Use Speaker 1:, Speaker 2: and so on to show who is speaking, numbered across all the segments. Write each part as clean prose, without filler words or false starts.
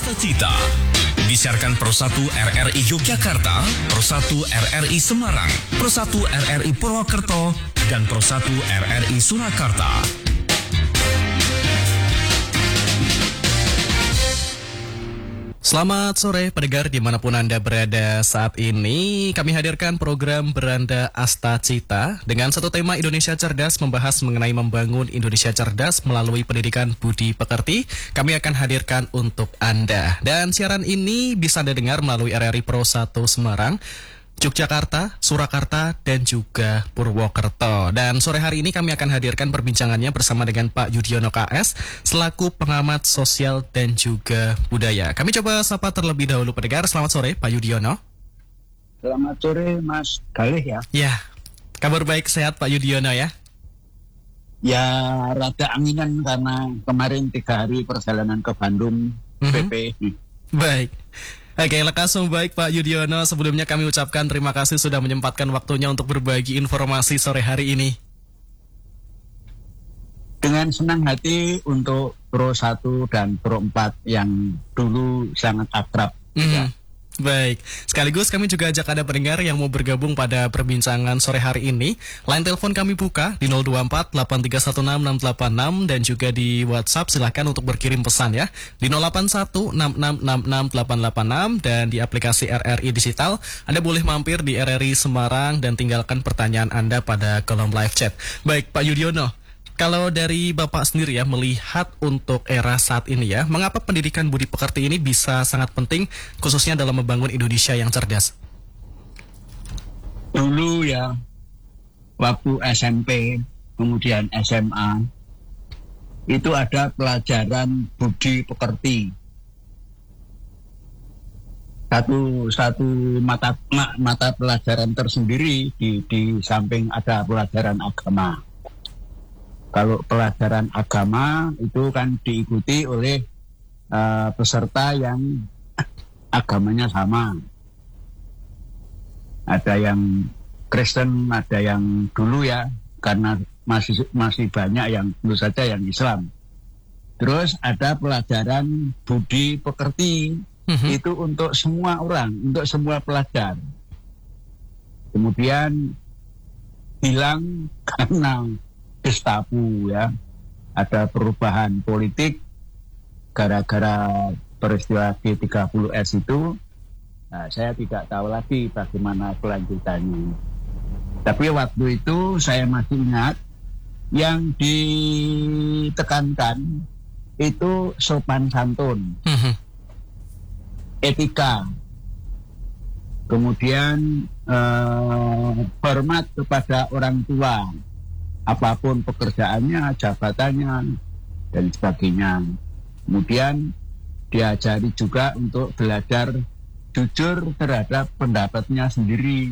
Speaker 1: Asta Cita. Disiarkan Pro1 RRI Yogyakarta, Pro1 RRI Semarang, Pro1 RRI Purwokerto, dan Pro1 RRI Surakarta.
Speaker 2: Selamat sore pendengar dimanapun Anda berada saat ini. Kami hadirkan program Beranda Asta Cita dengan satu tema Indonesia Cerdas, membahas mengenai membangun Indonesia Cerdas melalui pendidikan budi pekerti. Kami akan hadirkan untuk Anda. Dan siaran ini bisa Anda dengar melalui RRI Pro1 Semarang, Yogyakarta, Surakarta, dan juga Purwokerto. Dan sore hari ini kami akan hadirkan perbincangannya bersama dengan Pak Yudiono KS, selaku pengamat sosial dan juga budaya. Kami coba sapa terlebih dahulu pendengar. Selamat sore Pak Yudiono.
Speaker 3: Selamat sore Mas Galih ya.
Speaker 2: Ya, kabar baik, sehat Pak Yudiono ya?
Speaker 3: Ya, rada anginan karena kemarin 3 hari perjalanan ke Bandung, PP.
Speaker 2: Baik. Oke, lekas baik Pak Yudiono. Sebelumnya kami ucapkan terima kasih sudah menyempatkan waktunya untuk berbagi informasi sore hari ini.
Speaker 3: Dengan senang hati untuk Pro1 dan Pro4 yang dulu sangat akrab. Ya.
Speaker 2: Baik, sekaligus kami juga ajak Anda pendengar yang mau bergabung pada perbincangan sore hari ini. Line telepon kami buka di 024 8316 686 dan juga di WhatsApp silahkan untuk berkirim pesan ya di 081 6666 886 dan di aplikasi RRI Digital Anda boleh mampir di RRI Semarang dan tinggalkan pertanyaan Anda pada kolom live chat. Baik Pak Yudiono, kalau dari Bapak sendiri ya, melihat untuk era saat ini ya, mengapa pendidikan budi pekerti ini bisa sangat penting, khususnya dalam membangun Indonesia yang cerdas?
Speaker 3: Dulu ya, waktu SMP, kemudian SMA, itu ada pelajaran budi pekerti. Satu mata pelajaran tersendiri di samping ada pelajaran agama. Kalau pelajaran agama itu kan diikuti oleh peserta yang agamanya sama. Ada yang Kristen, ada yang dulu ya, karena masih banyak yang tentu saja yang Islam. Terus ada pelajaran budi pekerti, itu untuk semua orang, untuk semua pelajar. Kemudian hilang karena Gestapo ya, ada perubahan politik gara-gara peristiwa G30S itu. Nah, saya tidak tahu lagi bagaimana kelanjutannya. Tapi waktu itu saya masih ingat yang ditekankan itu sopan santun, etika, kemudian hormat kepada orang tua, apapun pekerjaannya, jabatannya, dan sebagainya. Kemudian diajari juga untuk belajar jujur terhadap pendapatnya sendiri.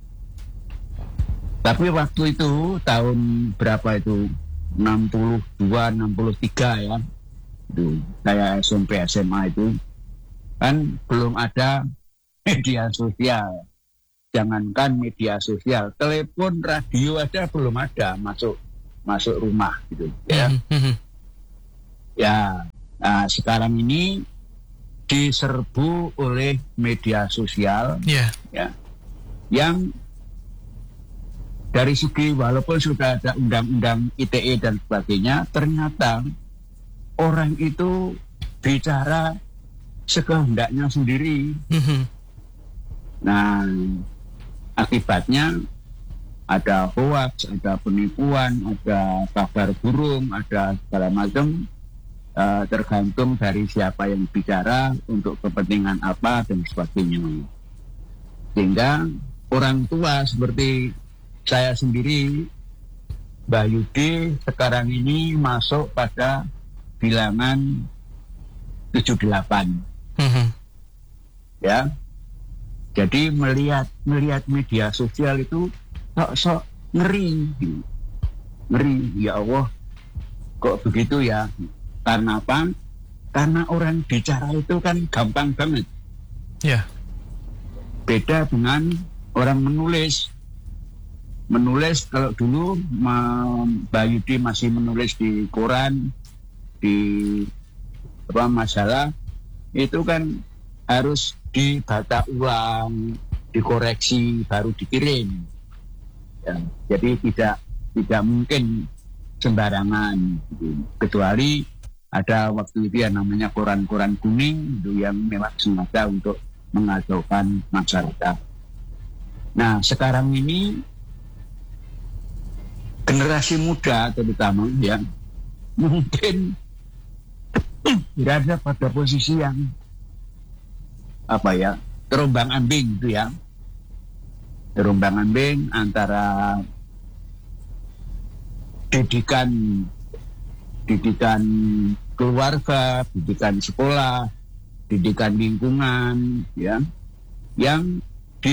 Speaker 3: Tapi waktu itu, tahun berapa itu? 62, 63 ya. Itu, saya SMP, SMA itu. Kan belum ada media sosial. Jangankan media sosial, telepon, radio aja belum ada masuk rumah gitu ya. Ya, nah, sekarang ini diserbu oleh media sosial, ya, yang dari segi walaupun sudah ada undang-undang ITE dan sebagainya, ternyata orang itu bicara sekehendaknya sendiri. Nah, akibatnya ada hoax, ada penipuan, ada kabar burung, ada segala macam, tergantung dari siapa yang bicara, untuk kepentingan apa dan sebagainya. Sehingga orang tua seperti saya sendiri, Mbak Yudi, sekarang ini masuk pada bilangan 78. Ya. Jadi melihat media sosial itu sok ngeri, ya Allah, kok begitu ya? Karena apa? Karena orang bicara itu kan gampang banget.
Speaker 2: Ya.
Speaker 3: Beda dengan orang menulis. Menulis kalau dulu Mbak Yudi masih menulis di koran, di majalah, itu kan harus dibata ulang, dikoreksi, baru dikirim. Ya, jadi tidak mungkin sembarangan, kecuali ada waktu itu yang namanya koran-koran kuning itu yang memang sengaja untuk mengacaukan masyarakat. Nah, sekarang ini generasi muda terutama yang mungkin berada pada posisi yang terombang ambing itu ya, terombang ambing antara didikan keluarga, didikan sekolah, didikan lingkungan, ya, yang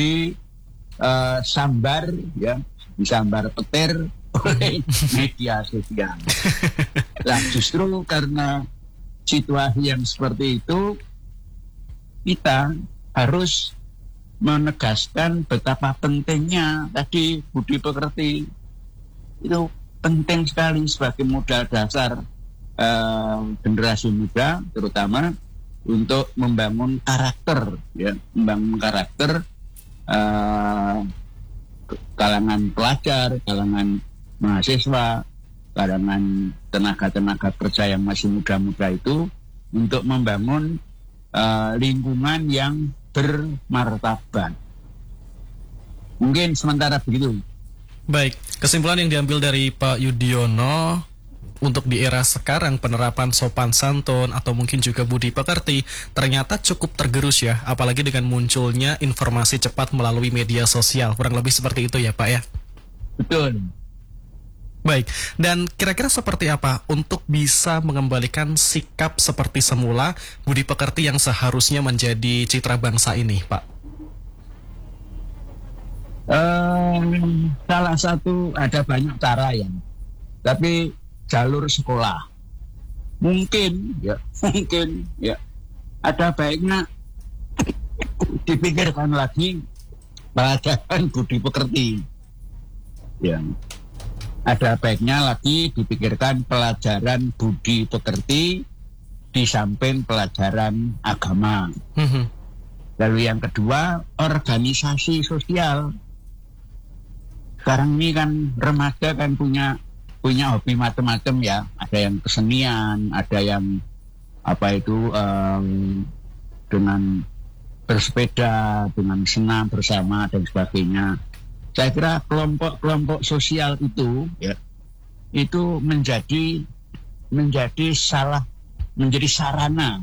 Speaker 3: disambar petir oleh media sosial. Nah, justru karena situasi yang seperti itu, kita harus menegaskan betapa pentingnya tadi budi pekerti. Itu penting sekali sebagai modal dasar generasi muda, terutama untuk membangun karakter, ya, membangun karakter kalangan pelajar, kalangan mahasiswa, kalangan tenaga-tenaga kerja yang masih muda-muda itu, untuk membangun lingkungan yang bermartabat. Mungkin sementara begitu.
Speaker 2: Baik, kesimpulan yang diambil dari Pak Yudhoyono untuk di era sekarang penerapan sopan santun atau mungkin juga budi pekerti ternyata cukup tergerus ya, apalagi dengan munculnya informasi cepat melalui media sosial. Kurang lebih seperti itu ya Pak ya?
Speaker 3: Betul.
Speaker 2: Baik, dan kira-kira seperti apa untuk bisa mengembalikan sikap seperti semula budi pekerti yang seharusnya menjadi citra bangsa ini, Pak?
Speaker 3: Salah satu, ada banyak cara ya, tapi jalur sekolah mungkin ya ada baiknya dipikirkan lagi pelajaran budi pekerti. Ya, ada baiknya lagi dipikirkan pelajaran budi pekerti di samping pelajaran agama. Lalu yang kedua, organisasi sosial. Sekarang ini kan remaja kan punya hobi macam-macam ya. Ada yang kesenian, ada yang dengan bersepeda, dengan senam bersama dan sebagainya. Saya kira kelompok-kelompok sosial itu ya, itu menjadi sarana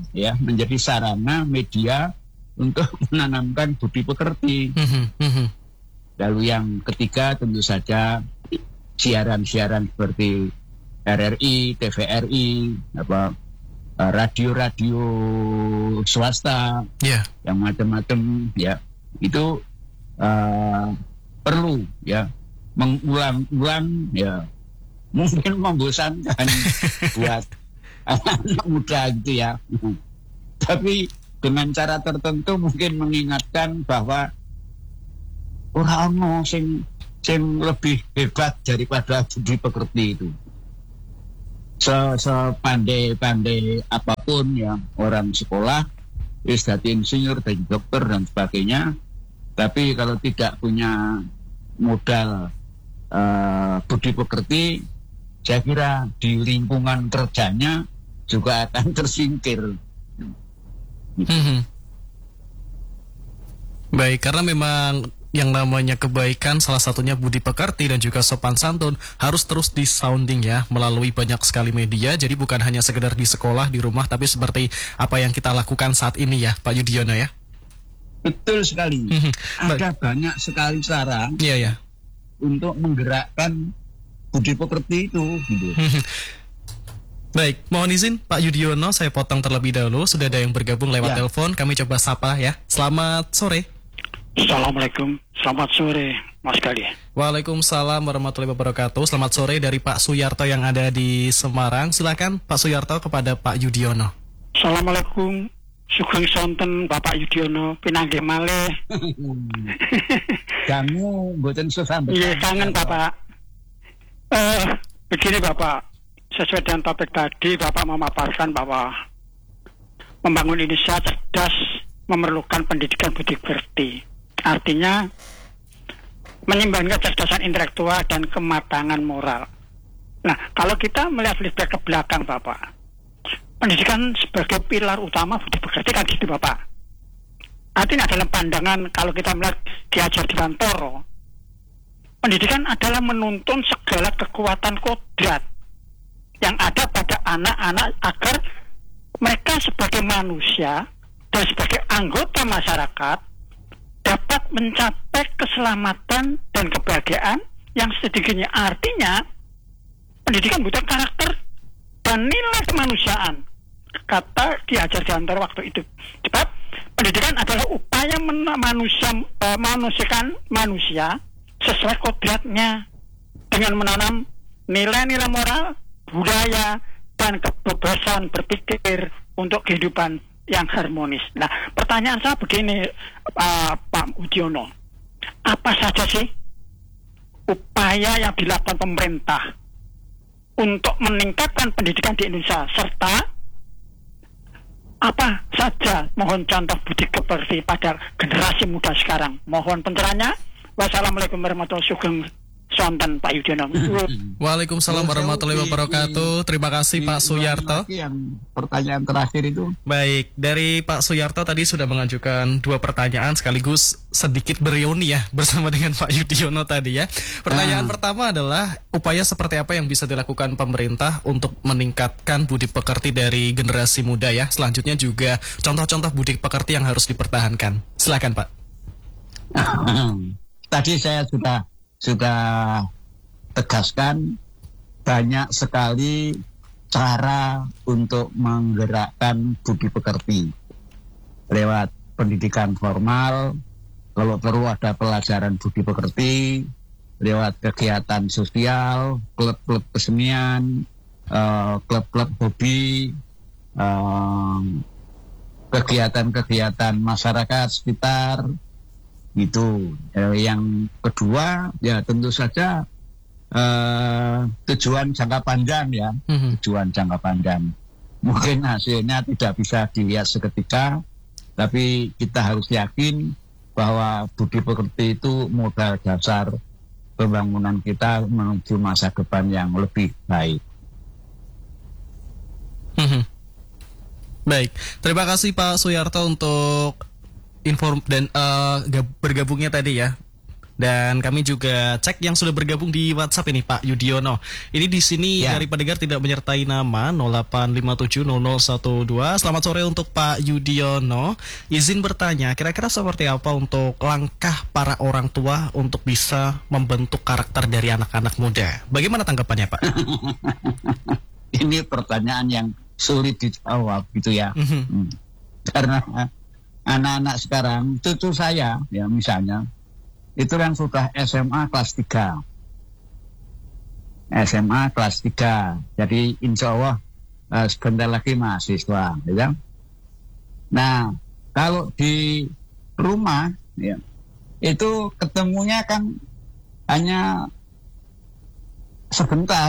Speaker 3: media untuk menanamkan budi pekerti. Lalu yang ketiga tentu saja siaran-siaran seperti RRI, TVRI, radio-radio swasta, yang macam-macam ya, itu perlu ya mengulang-ulang ya, mungkin membosankan buat anak muda gitu ya, tapi dengan cara tertentu mungkin mengingatkan bahwa orang sing lebih hebat daripada budi pekerti itu. Sepandai-pandai apapun ya orang sekolah, dadi insinyur, dadi dokter dan sebagainya, tapi kalau tidak punya modal budi pekerti, saya kira di lingkungan kerjanya juga akan tersingkir.
Speaker 2: Baik, karena memang yang namanya kebaikan salah satunya budi pekerti dan juga sopan santun harus terus disounding ya melalui banyak sekali media. Jadi bukan hanya sekedar di sekolah, di rumah, tapi seperti apa yang kita lakukan saat ini ya Pak Yudhoyono ya.
Speaker 3: Betul sekali. Ada banyak sekali cara untuk menggerakkan budi pekerti itu gitu.
Speaker 2: Baik, mohon izin Pak Yudhoyono, saya potong terlebih dahulu. Sudah ada yang bergabung lewat telepon, kami coba sapa ya. Selamat sore.
Speaker 4: Assalamualaikum, selamat sore Mas Gali.
Speaker 2: Waalaikumsalam warahmatullahi wabarakatuh. Selamat sore dari Pak Suyarto yang ada di Semarang. Silakan Pak Suyarto kepada Pak Yudhoyono.
Speaker 4: Assalamualaikum, sugeng sonten Bapak Yudhoyono, pinanggih malih.
Speaker 3: Kamu mboten susah.
Speaker 4: Iya, kangen Bapak. Begini Bapak, sesuai dengan topik tadi Bapak memaparkan bahwa membangun Indonesia cerdas memerlukan pendidikan budi pekerti. Artinya menyeimbangkan kecerdasan intelektual dan kematangan moral. Nah, kalau kita melihat flashback ke belakang, Bapak, pendidikan sebagai pilar utama budi pekerti kan gitu, Bapak. Artinya dalam pandangan kalau kita melihat Ki Hajar Dewantara, pendidikan adalah menuntun segala kekuatan kodrat yang ada pada anak-anak agar mereka sebagai manusia dan sebagai anggota masyarakat dapat mencapai keselamatan dan kebahagiaan yang sedikitnya. Artinya pendidikan butuh karakter dan nilai kemanusiaan, kata Ki Hajar Dewantara waktu itu. Sebab pendidikan adalah upaya memanusiakan manusia sesuai kodratnya dengan menanam nilai-nilai moral, budaya, dan kebebasan berpikir untuk kehidupan yang harmonis. Nah, pertanyaan saya begini, Pak Udiono, apa saja sih upaya yang dilakukan pemerintah untuk meningkatkan pendidikan di Indonesia, serta apa saja mohon contoh budi pekerti pada generasi muda sekarang? Mohon pencerahannya. Wassalamualaikum warahmatullahi wabarakatuh. Sonten Pak Yudhoyono.
Speaker 2: Waalaikumsalam warahmatullahi wabarakatuh. Terima kasih Pak Suyarto.
Speaker 3: Yang pertanyaan terakhir itu.
Speaker 2: Baik, dari Pak Suyarto tadi sudah mengajukan 2 pertanyaan sekaligus sedikit bereuni ya bersama dengan Pak Yudhoyono tadi ya. Pertanyaan pertama adalah upaya seperti apa yang bisa dilakukan pemerintah untuk meningkatkan budi pekerti dari generasi muda ya. Selanjutnya juga contoh-contoh budi pekerti yang harus dipertahankan. Silakan Pak.
Speaker 3: Tadi saya sudah tegaskan banyak sekali cara untuk menggerakkan budi pekerti lewat pendidikan formal, kalau perlu ada pelajaran budi pekerti, lewat kegiatan sosial, klub-klub kesenian, klub-klub hobi, kegiatan-kegiatan masyarakat sekitar. Itu yang kedua ya tentu saja tujuan jangka panjang ya, tujuan jangka panjang. Mungkin hasilnya tidak bisa dilihat seketika, tapi kita harus yakin bahwa budi pekerti itu modal dasar pembangunan kita menuju masa depan yang lebih baik.
Speaker 2: Baik, terima kasih Pak Suyarto untuk dan bergabungnya tadi ya. Dan kami juga cek yang sudah bergabung di WhatsApp ini Pak Yudhoyono. Ini di sini dari pendengar tidak menyertai nama 08570012. Selamat sore untuk Pak Yudhoyono. Izin bertanya, kira-kira seperti apa untuk langkah para orang tua untuk bisa membentuk karakter dari anak-anak muda? Bagaimana tanggapannya Pak?
Speaker 3: Ini pertanyaan yang sulit dijawab gitu ya. Karena anak-anak sekarang, cucu saya ya misalnya, itu kan sudah SMA kelas 3. SMA kelas 3. Jadi insya Allah sebentar lagi mahasiswa ya. Nah, kalau di rumah ya, itu ketemunya kan hanya sebentar,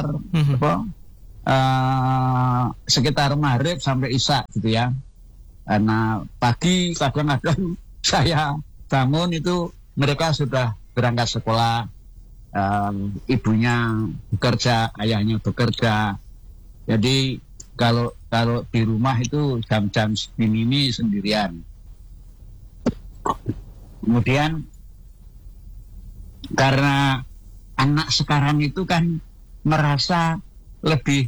Speaker 3: sekitar maghrib sampai isya gitu ya. Karena pagi kadang-kadang saya bangun itu mereka sudah berangkat sekolah, ibunya bekerja, ayahnya bekerja. Jadi kalau di rumah itu jam-jam segini ini sendirian. Kemudian karena anak sekarang itu kan merasa lebih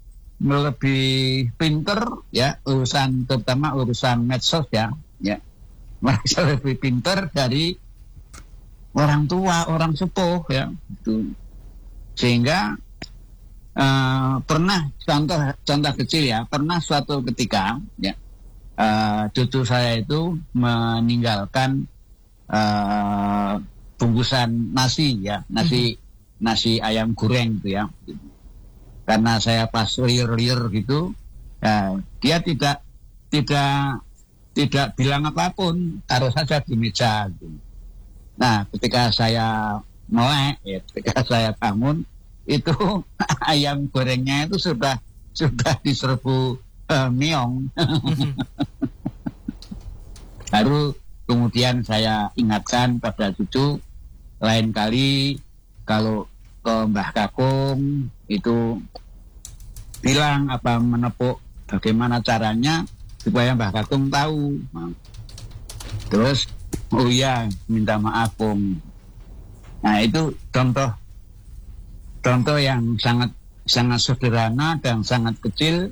Speaker 3: pinter ya, terutama urusan medsos ya, merasa lebih pinter dari orang tua, orang sepuh ya, itu. Sehingga pernah contoh kecil ya, pernah suatu ketika ya, cucu saya itu meninggalkan bungkusan nasi ya, nasi ayam goreng itu ya. Karena saya pas liur gitu, dia tidak bilang apapun, taruh saja di meja. Gitu. Nah, ketika saya melek, ya, ketika saya bangun, itu ayam gorengnya itu sudah diserbu miong. Baru kemudian saya ingatkan pada cucu, lain kali kalau ke Mbah Kakung itu bilang apa menepuk bagaimana caranya supaya Mbah Kakung tahu. Nah, terus oh iya minta maaf Om. Nah itu contoh yang sangat sederhana dan sangat kecil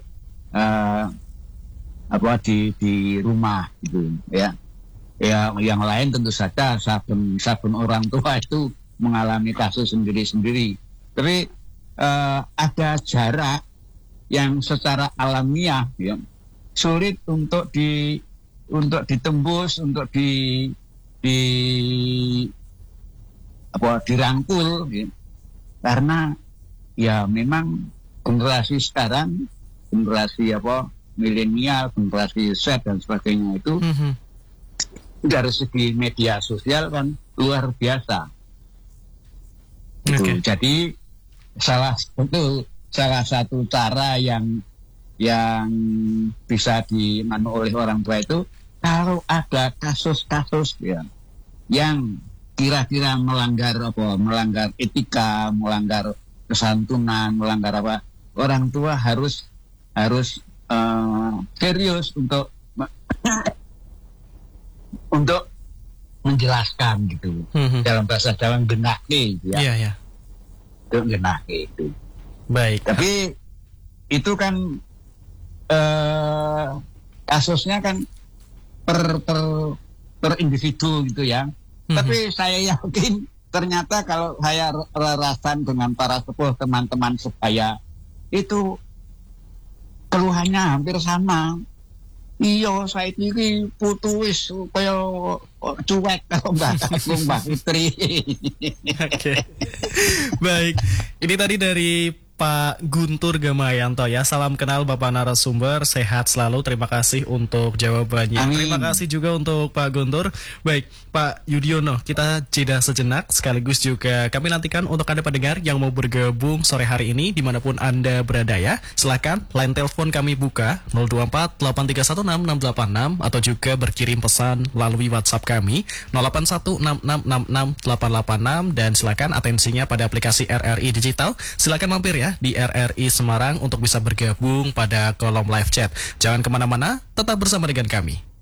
Speaker 3: di rumah gitu ya. Ya yang lain tentu saja saben orang tua itu mengalami kasus sendiri-sendiri. Tapi ada jarak yang secara alamiah ya sulit untuk ditembus, untuk dirangkul ya. Karena ya memang generasi sekarang, generasi milenial, generasi Z dan sebagainya itu dari segi media sosial kan luar biasa.
Speaker 2: Okay.
Speaker 3: Jadi salah satu cara yang bisa dimanu oleh orang tua itu kalau ada kasus-kasus ya yang kira-kira melanggar etika, melanggar kesantunan, melanggar orang tua harus serius untuk menjelaskan gitu. Dalam bahasa Jawa genake ya.
Speaker 2: Iya, iya.
Speaker 3: Itu genake itu.
Speaker 2: Baik.
Speaker 3: Tapi itu kan kasusnya kan per individu gitu ya. Tapi saya yakin ternyata kalau saya relasan dengan para sepuh teman-teman sebaya itu keluhannya hampir sama. Iya, saya ini putu wis kaya cuek kalau Mbak Fitri.
Speaker 2: Oke. Baik. Ini tadi dari Pak Guntur Gamayanto ya. Salam kenal Bapak narasumber, sehat selalu. Terima kasih untuk jawabannya.
Speaker 3: Amin.
Speaker 2: Terima kasih juga untuk Pak Guntur. Baik, Pak Yudiono, kita jeda sejenak. Sekaligus juga kami nantikan untuk Anda pendengar yang mau bergabung sore hari ini dimanapun Anda berada ya. Silakan line telepon kami buka 024 8316 686 atau juga berkirim pesan melalui WhatsApp kami 0816666886 dan silakan atensinya pada aplikasi RRI Digital. Silakan mampir ya di RRI Semarang untuk bisa bergabung pada kolom live chat. Jangan kemana-mana, tetap bersama dengan kami.